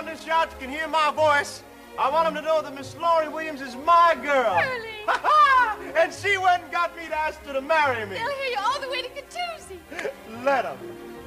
the shouts can hear my voice, I want them to know that Miss Laurie Williams is my girl. Curly. And she went and got me to ask her to marry me. They'll hear you all the way to Catoozy. Let them.